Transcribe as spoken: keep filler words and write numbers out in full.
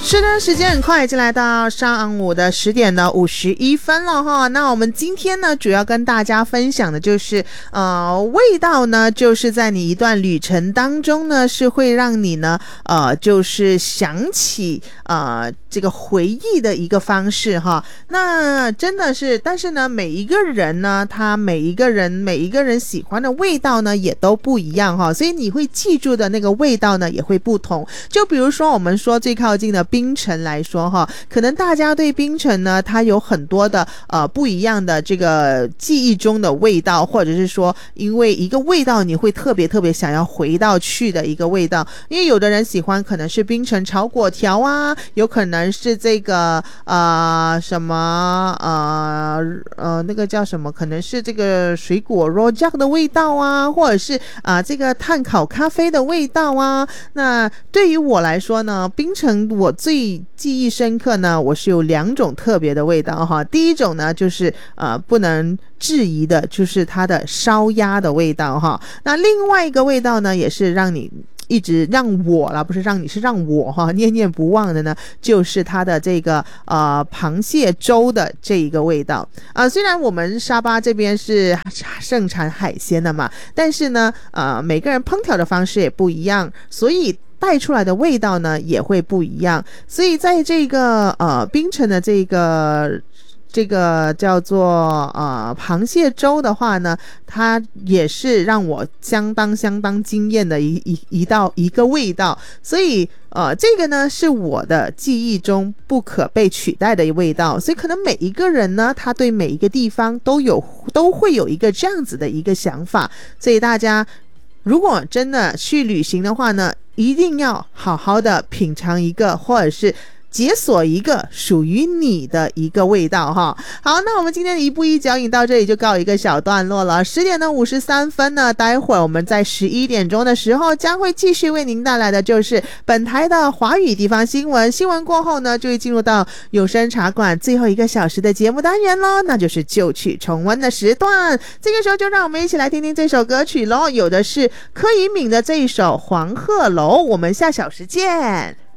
是的，时间很快，已经来到上午的十点的五十一分了哈。那我们今天呢，主要跟大家分享的就是，呃，味道呢，就是在你一段旅程当中呢，是会让你呢，呃，就是想起呃这个回忆的一个方式哈。那真的是，但是呢，每一个人呢，他每一个人每一个人喜欢的味道呢，也都不一样哈，所以你会记住的那个味道呢，也会不同。就比如说，我们说最靠近的槟城来说哈，可能大家对槟城呢，它有很多的呃不一样的这个记忆中的味道，或者是说因为一个味道你会特别特别想要回到去的一个味道。因为有的人喜欢可能是槟城炒粿条啊，有可能是这个呃什么呃呃那个叫什么，可能是这个水果 rojak 的味道啊，或者是啊、呃、这个炭烤咖啡的味道啊。那对于我来说呢，槟城我最记忆深刻呢，我是有两种特别的味道哈。第一种呢，就是呃不能质疑的，就是它的烧鸭的味道哈。那另外一个味道呢，也是让你一直让我啦，不是让你，是让我哈念念不忘的呢，就是它的这个呃螃蟹粥的这一个味道啊、呃。虽然我们沙巴这边是盛产海鲜的嘛，但是呢，呃，每个人烹调的方式也不一样，所以带出来的味道呢也会不一样。所以在这个呃槟城的这个这个叫做呃螃蟹粥的话呢，它也是让我相当相当惊艳的一一一道一个味道。所以呃这个呢是我的记忆中不可被取代的味道。所以可能每一个人呢，他对每一个地方都有都会有一个这样子的一个想法。所以大家如果真的去旅行的话呢，一定要好好的品尝一个，或者是解锁一个属于你的一个味道哈。好，那我们今天的一步一脚印到这里就告一个小段落了。十点的五十三分呢，待会儿我们在十一点钟的时候将会继续为您带来的就是本台的华语地方新闻。新闻过后呢，就会进入到有声茶馆最后一个小时的节目单元咯，那就是旧曲重温的时段。这个时候就让我们一起来听听这首歌曲咯，有的是柯以敏的这一首《黄鹤楼》。我们下小时见。